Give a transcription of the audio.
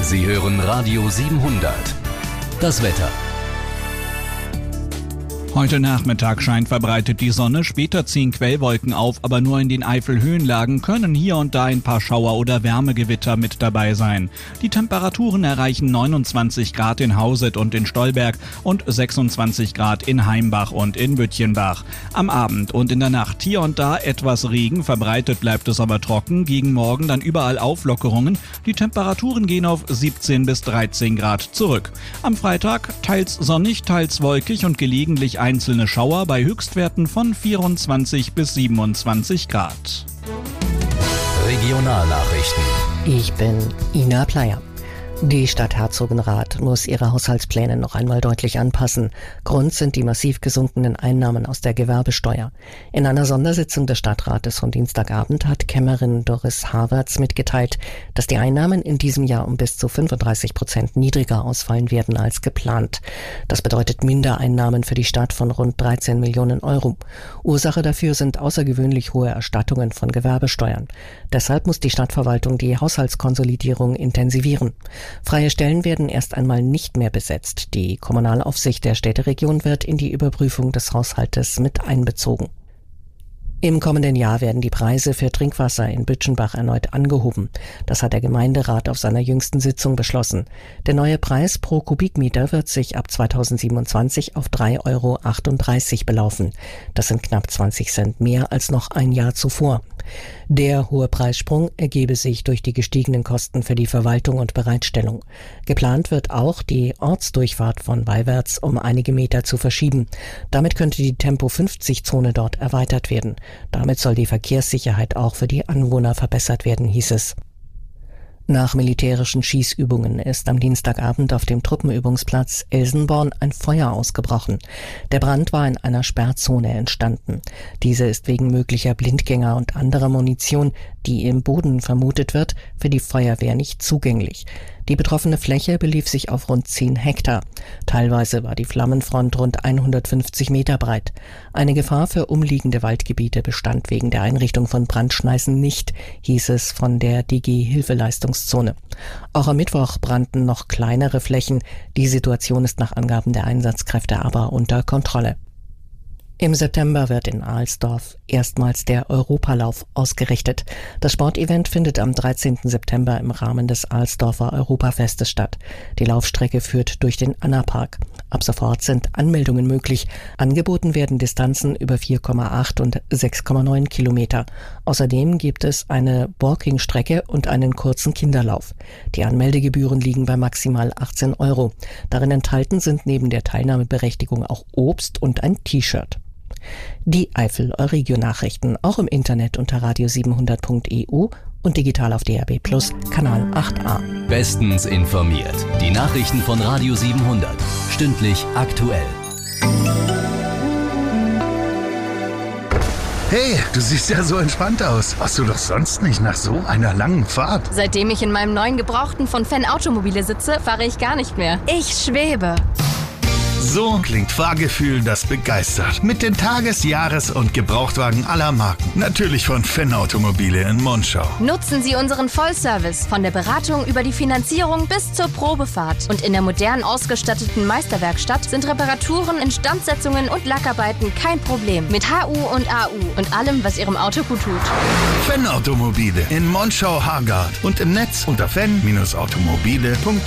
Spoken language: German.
Sie hören Radio 700. Das Wetter. Heute Nachmittag scheint verbreitet die Sonne, später ziehen Quellwolken auf, aber nur in den Eifelhöhenlagen können hier und da ein paar Schauer oder Wärmegewitter mit dabei sein. Die Temperaturen erreichen 29 Grad in Hauset und in Stolberg und 26 Grad in Heimbach und in Büttchenbach. Am Abend und in der Nacht hier und da etwas Regen, verbreitet bleibt es aber trocken, gegen Morgen dann überall Auflockerungen. Die Temperaturen gehen auf 17 bis 13 Grad zurück. Am Freitag teils sonnig, teils wolkig und gelegentlich einzelne Schauer bei Höchstwerten von 24 bis 27 Grad. Regionalnachrichten. Ich bin Ina Pleyer. Die Stadt Herzogenrath muss ihre Haushaltspläne noch einmal deutlich anpassen. Grund sind die massiv gesunkenen Einnahmen aus der Gewerbesteuer. In einer Sondersitzung des Stadtrates von Dienstagabend hat Kämmerin Doris Havertz mitgeteilt, dass die Einnahmen in diesem Jahr um bis zu 35% niedriger ausfallen werden als geplant. Das bedeutet Mindereinnahmen für die Stadt von rund 13 Millionen Euro. Ursache dafür sind außergewöhnlich hohe Erstattungen von Gewerbesteuern. Deshalb muss die Stadtverwaltung die Haushaltskonsolidierung intensivieren. Freie Stellen werden erst einmal nicht mehr besetzt. Die Kommunalaufsicht der Städteregion wird in die Überprüfung des Haushaltes mit einbezogen. Im kommenden Jahr werden die Preise für Trinkwasser in Bütchenbach erneut angehoben. Das hat der Gemeinderat auf seiner jüngsten Sitzung beschlossen. Der neue Preis pro Kubikmeter wird sich ab 2027 auf 3,38 € belaufen. Das sind knapp 20 Cent mehr als noch ein Jahr zuvor. Der hohe Preissprung ergebe sich durch die gestiegenen Kosten für die Verwaltung und Bereitstellung. Geplant wird auch, die Ortsdurchfahrt von Weiwärts um einige Meter zu verschieben. Damit könnte die Tempo-50-Zone dort erweitert werden. Damit soll die Verkehrssicherheit auch für die Anwohner verbessert werden, hieß es. Nach militärischen Schießübungen ist am Dienstagabend auf dem Truppenübungsplatz Elsenborn ein Feuer ausgebrochen. Der Brand war in einer Sperrzone entstanden. Diese ist wegen möglicher Blindgänger und anderer Munition, die im Boden vermutet wird, für die Feuerwehr nicht zugänglich. Die betroffene Fläche belief sich auf rund 10 Hektar. Teilweise war die Flammenfront rund 150 Meter breit. Eine Gefahr für umliegende Waldgebiete bestand wegen der Einrichtung von Brandschneisen nicht, hieß es von der DG Hilfeleistungszone. Auch am Mittwoch brannten noch kleinere Flächen. Die Situation ist nach Angaben der Einsatzkräfte aber unter Kontrolle. Im September wird in Alsdorf erstmals der Europalauf ausgerichtet. Das Sportevent findet am 13. September im Rahmen des Alsdorfer Europafestes statt. Die Laufstrecke führt durch den Annapark. Ab sofort sind Anmeldungen möglich. Angeboten werden Distanzen über 4,8 und 6,9 Kilometer. Außerdem gibt es eine Walking-Strecke und einen kurzen Kinderlauf. Die Anmeldegebühren liegen bei maximal 18 €. Darin enthalten sind neben der Teilnahmeberechtigung auch Obst und ein T-Shirt. Die Eifel-Euregio-Nachrichten auch im Internet unter radio700.eu und digital auf DAB+ Kanal 8a. Bestens informiert. Die Nachrichten von Radio 700. Stündlich aktuell. Hey, du siehst ja so entspannt aus. Warst du doch sonst nicht nach so einer langen Fahrt? Seitdem ich in meinem neuen Gebrauchten von Fenn Automobile sitze, fahre ich gar nicht mehr. Ich schwebe. So klingt Fahrgefühl, das begeistert. Mit den Tages-, Jahres- und Gebrauchtwagen aller Marken. Natürlich von Fenn Automobile in Monschau. Nutzen Sie unseren Vollservice von der Beratung über die Finanzierung bis zur Probefahrt. Und in der modern ausgestatteten Meisterwerkstatt sind Reparaturen, Instandsetzungen und Lackarbeiten kein Problem. Mit HU und AU und allem, was Ihrem Auto gut tut. Fenn Automobile in Monschau-Hargard und im Netz unter fenn-automobile.de.